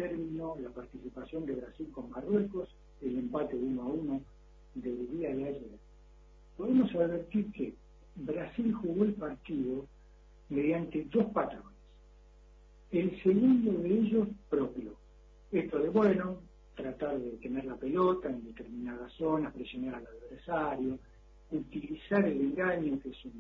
término la participación de Brasil con Marruecos, el empate 1-1 del día de ayer, podemos advertir que Brasil jugó el partido mediante dos patrones. El segundo de ellos propio. Esto de, bueno, tratar de tener la pelota en determinadas zonas, presionar al adversario, utilizar el engaño, que es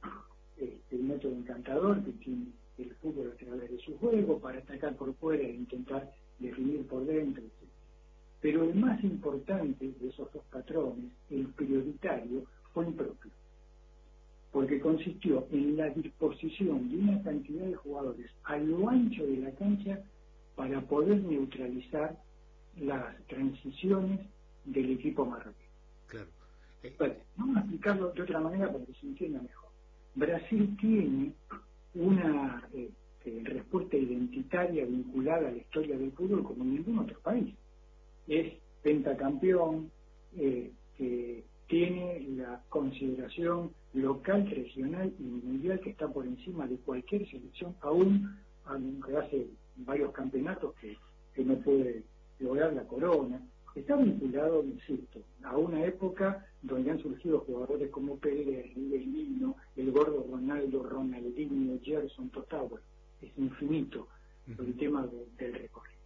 un método encantador que tiene el fútbol a través de su juego, para atacar por fuera e intentar definir por dentro, etc. Pero el más importante de esos dos patrones, el prioritario, fue impropio, porque consistió en la disposición de una cantidad de jugadores a lo ancho de la cancha para poder neutralizar las transiciones del equipo marroquí. Claro. Bueno, vamos a explicarlo de otra manera para que se entienda mejor. Brasil tiene una respuesta identitaria vinculada a la historia del fútbol como ningún otro país. Es pentacampeón, que tiene la consideración local, regional y mundial que está por encima de cualquier selección, aún aunque hace varios campeonatos que no puede lograr la corona. Está vinculado, insisto, a una época donde han surgido jugadores como Pelé, Rivelino, el gordo Ronaldo, Ronaldinho, Gerson, Totá. Es infinito el tema del recorrido.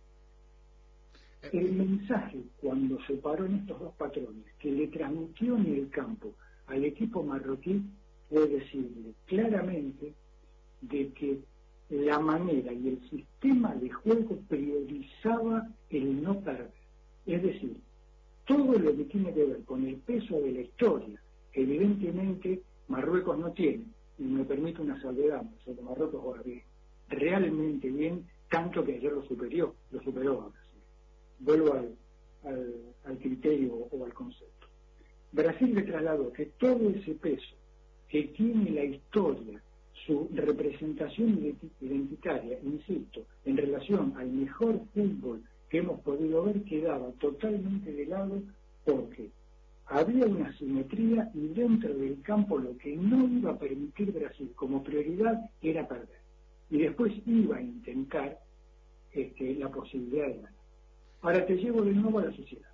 El mensaje, cuando se paró en estos dos patrones, que le transmitió en el campo al equipo marroquí, fue decirle claramente de que la manera y el sistema de juego priorizaba el no perder. Es decir, todo lo que tiene que ver con el peso de la historia, que evidentemente Marruecos no tiene, y me permite una salvedad, o sea, que Marruecos juega bien, realmente bien, tanto que ayer lo superó a Brasil. Vuelvo al criterio o al concepto. Brasil le trasladó que todo ese peso que tiene la historia, su representación identitaria, insisto, en relación al mejor fútbol que hemos podido ver, quedaba totalmente de lado, porque había una simetría y dentro del campo lo que no iba a permitir Brasil como prioridad era perder, y después iba a intentar la posibilidad de ganar. Ahora te llevo de nuevo a la sociedad.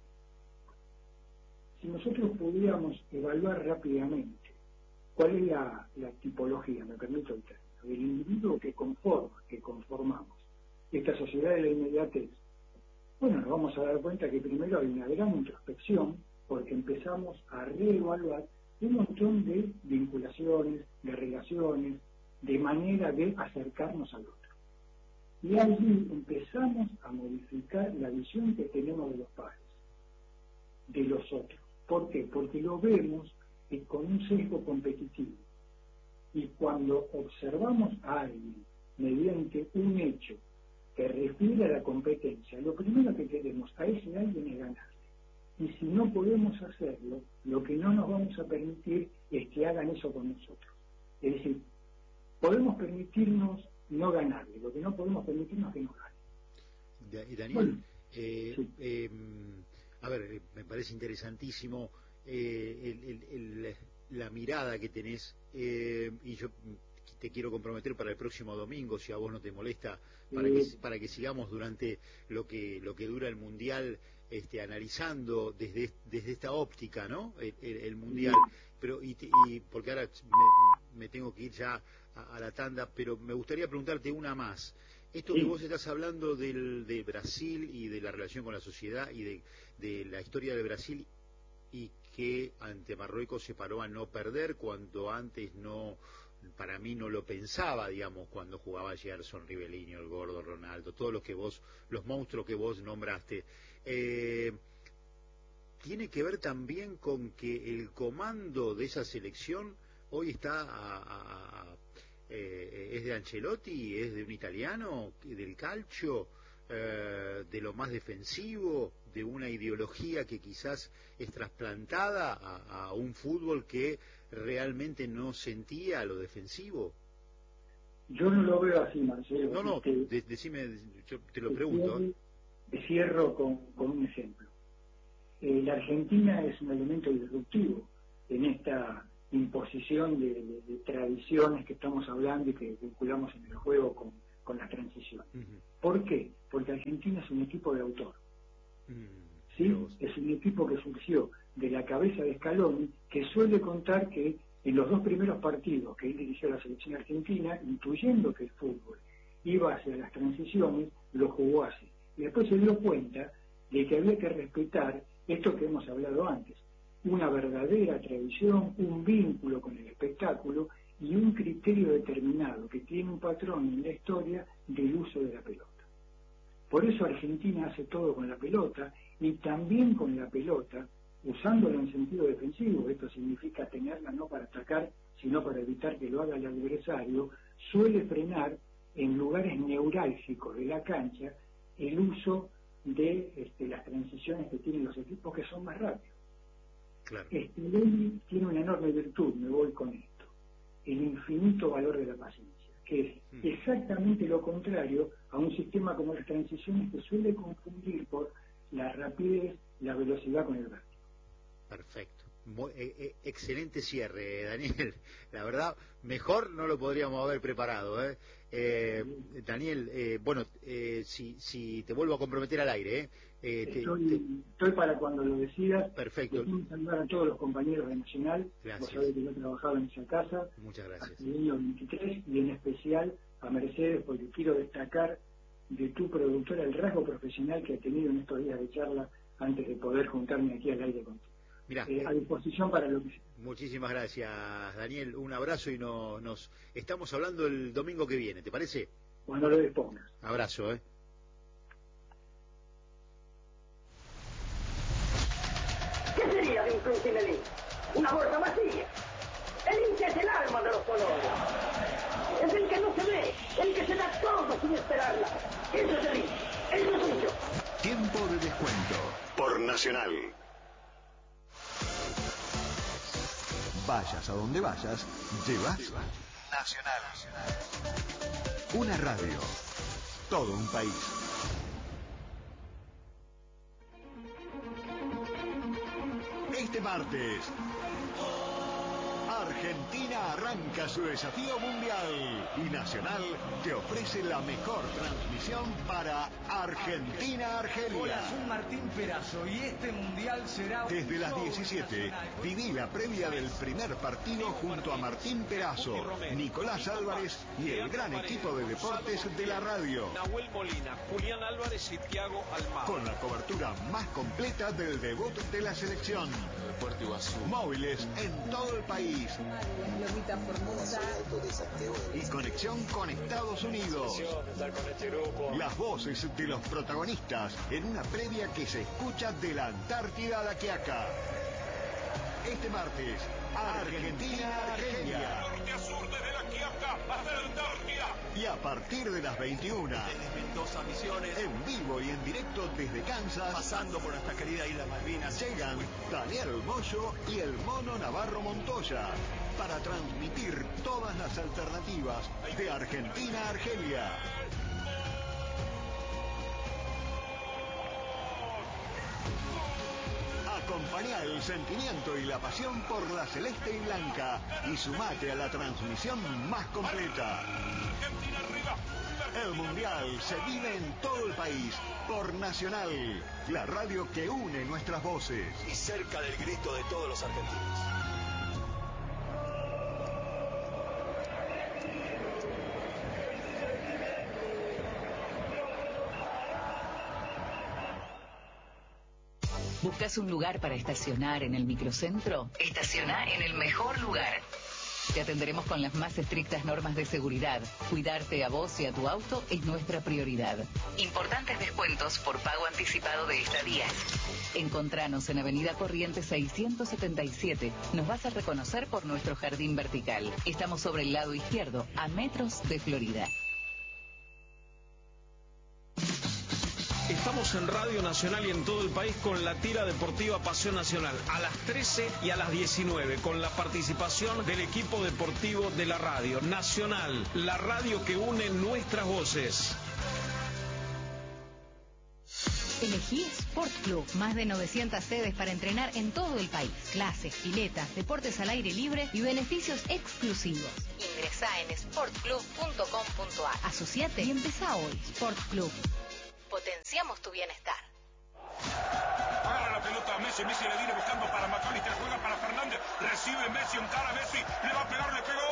Si nosotros pudiéramos evaluar rápidamente cuál es la tipología, me permito el término, del individuo que conformamos esta sociedad de la inmediatez, bueno, nos vamos a dar cuenta que primero hay una gran introspección, porque empezamos a reevaluar un montón de vinculaciones, de relaciones, de manera de acercarnos al otro. Y allí empezamos a modificar la visión que tenemos de los padres, de los otros. ¿Por qué? Porque lo vemos con un sesgo competitivo. Y cuando observamos a alguien mediante un hecho que refiere a la competencia, lo primero que queremos a ese alguien es ganarle. Y si no podemos hacerlo, lo que no nos vamos a permitir es que hagan eso con nosotros. Es decir, podemos permitirnos no ganarle, lo que no podemos permitirnos es que nos gane. Daniel, bueno, sí. A ver, me parece interesantísimo la mirada que tenés, y yo te quiero comprometer para el próximo domingo, si a vos no te molesta, para que sigamos durante lo que dura el Mundial, analizando desde esta óptica, ¿no? El Mundial. Pero y porque ahora me tengo que ir ya a la tanda, pero me gustaría preguntarte una más. Esto que vos estás hablando de Brasil y de la relación con la sociedad y de la historia de Brasil, y que ante Marruecos se paró a no perder cuando antes no, para mí no lo pensaba, digamos, cuando jugaba Gerson, Rivelino, el gordo Ronaldo, todos los monstruos que vos nombraste. Tiene que ver también con que el comando de esa selección hoy está es de Ancelotti, es de un italiano, del calcio, de lo más defensivo, de una ideología que quizás es trasplantada a un fútbol que realmente no sentía lo defensivo. Yo no lo veo así, Marcelo. No, decime, yo te lo pregunto. Cierro con un ejemplo. La Argentina es un elemento disruptivo en esta imposición de tradiciones que estamos hablando y que vinculamos en el juego con las transiciones. ¿Por qué? Porque Argentina es un equipo de autor. ¿Sí? Es un equipo que surgió de la cabeza de Scaloni, que suele contar que en los 2 primeros partidos que él dirigió a la selección argentina, intuyendo que el fútbol iba hacia las transiciones, lo jugó así. Y después se dio cuenta de que había que respetar esto que hemos hablado antes, una verdadera tradición, un vínculo con el espectáculo y un criterio determinado que tiene un patrón en la historia del uso de la pelota. Por eso Argentina hace todo con la pelota y también con la pelota, usándola en sentido defensivo. Esto significa tenerla no para atacar, sino para evitar que lo haga el adversario. Suele frenar en lugares neurálgicos de la cancha el uso de las transiciones que tienen los equipos, que son más rápidos. Claro. Ley tiene una enorme virtud, me voy con esto, el infinito valor de la paciencia, que es exactamente lo contrario a un sistema como las transiciones, que suele confundir por la rapidez, la velocidad con el vértigo. Perfecto. Excelente cierre, Daniel. La verdad, mejor no lo podríamos haber preparado. Daniel, si te vuelvo a comprometer al aire. Estoy para cuando lo decidas. Perfecto. Quiero saludar a todos los compañeros de Nacional. Gracias. Vos sabés que yo he trabajado en esa casa. Muchas gracias. Hasta el año 23, y en especial a Mercedes, porque quiero destacar de tu productora el rasgo profesional que ha tenido en estos días de charla antes de poder juntarme aquí al aire contigo. Mirá, a disposición para lo que sea. Muchísimas gracias, Daniel. Un abrazo y nos estamos hablando el domingo que viene, ¿te parece? Cuando lo dispongas. Abrazo, ¿Qué sería de un club sin el hincha? Una bolsa vacía. El hincha es el alma de los colores. Es el que no se ve, el que se da todo sin esperarla. Eso es el hincha. Eso es mucho. Tiempo de descuento por Nacional. Vayas a donde vayas, llevas Nacional. Una radio, todo un país. Este martes, Argentina arranca su desafío mundial y Nacional te ofrece la mejor transmisión para Argentina-Argelia. Hola, soy Martín Perazo y este mundial será... Desde las 17, viví la previa del primer partido junto a Martín Perazo, Nicolás Álvarez y el gran equipo de deportes de la radio. Nahuel Molina, Julián Álvarez y Thiago Almada. Con la cobertura más completa del debut de la selección. Móviles en todo el país. Y conexión con Estados Unidos. Las voces de los protagonistas en una previa que se escucha de la Antártida a la Quiaca. Este martes, Argentina-Argelia. Norte a sur desde la Quiaca hasta la Antártida. Y a partir de las 21, Desde Mendoza, Misiones, en vivo y en directo desde Kansas, pasando por nuestra querida isla Malvinas, llegan Daniel Moyo y el Mono Navarro Montoya para transmitir todas las alternativas de Argentina a Argelia. Acompañá el sentimiento y la pasión por la celeste y blanca y sumate a la transmisión más completa. Argentina arriba. El Mundial se vive en todo el país por Nacional, la radio que une nuestras voces. Y cerca del grito de todos los argentinos. ¿Buscas un lugar para estacionar en el microcentro? Estaciona en el mejor lugar. Te atenderemos con las más estrictas normas de seguridad. Cuidarte a vos y a tu auto es nuestra prioridad. Importantes descuentos por pago anticipado de estadías. Encontranos en Avenida Corrientes 677. Nos vas a reconocer por nuestro jardín vertical. Estamos sobre el lado izquierdo, a metros de Florida. Estamos en Radio Nacional y en todo el país con la tira deportiva Pasión Nacional a las 13 y a las 19 con la participación del equipo deportivo de la radio Nacional, la radio que une nuestras voces. Elegí Sport Club. Más de 900 sedes para entrenar en todo el país. Clases, piletas, deportes al aire libre y beneficios exclusivos. Ingresá en sportclub.com.ar. Asociate y empezá hoy. Sport Club. Potenciamos tu bienestar. Agarra la pelota a Messi, Messi le viene buscando para McAllister, juega para Fernández, recibe Messi, encara a Messi, le va a pegar, le pegó.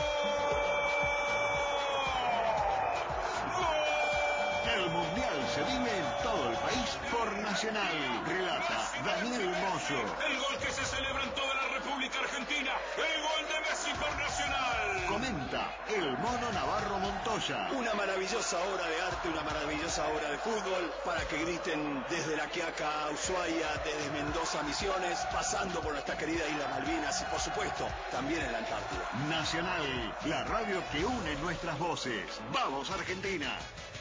El Mundial se vive en todo el país por Nacional. Relata Daniel Moyo. El gol que se celebra en toda la República Argentina. El gol de Messi por Nacional. Comenta el Mono Navarro Montoya. Una maravillosa obra de arte, una maravillosa obra de fútbol para que griten desde La Quiaca a Ushuaia, desde Mendoza a Misiones, pasando por nuestra querida Isla Malvinas y por supuesto también en la Antártida. Nacional, la radio que une nuestras voces. ¡Vamos, Argentina!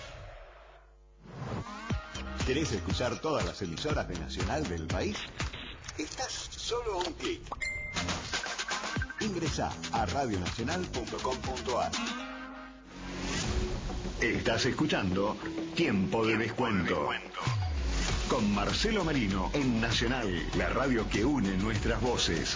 ¿Querés escuchar todas las emisoras de Nacional del país? Estás solo a un clic. Ingresá a radionacional.com.ar. Estás escuchando Tiempo de Descuento. Con Marcelo Merino en Nacional, la radio que une nuestras voces.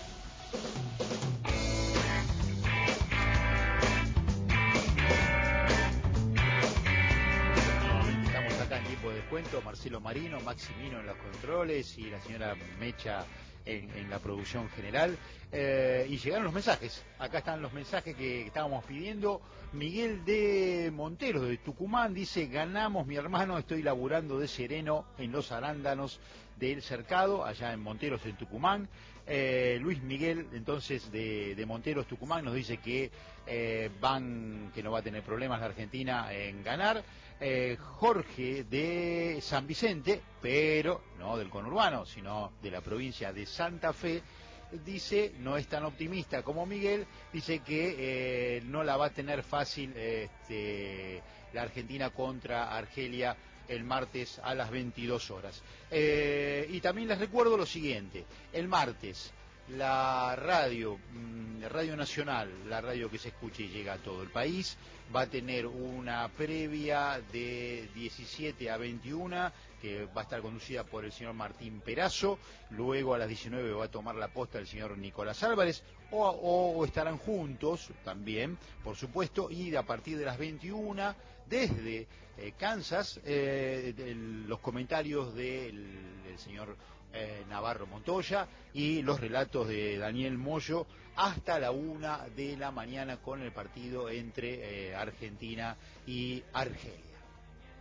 Marcelo Marino, Maximino en los controles y la señora Mecha en la producción general. Y llegaron los mensajes. Acá están los mensajes que estábamos pidiendo. Miguel de Monteros, de Tucumán, dice: ganamos, mi hermano, estoy laburando de sereno en los arándanos del Cercado, allá en Monteros, en Tucumán. Luis Miguel, entonces, de Monteros, Tucumán, nos dice que no va a tener problemas la Argentina en ganar. Jorge de San Vicente, pero no del conurbano, sino de la provincia de Santa Fe, dice, no es tan optimista como Miguel, dice que no la va a tener fácil la Argentina contra Argelia el martes a las 22 horas. Y también les recuerdo lo siguiente: el martes la Radio Nacional, la radio que se escucha y llega a todo el país, va a tener una previa de 17 a 21 que va a estar conducida por el señor Martín Perazo. Luego a las 19 va a tomar la posta el señor Nicolás Álvarez, o estarán juntos también, por supuesto, y a partir de las 21 desde Kansas los comentarios del señor Navarro Montoya y los relatos de Daniel Moyo hasta la 1 de la mañana con el partido entre Argentina y Argelia.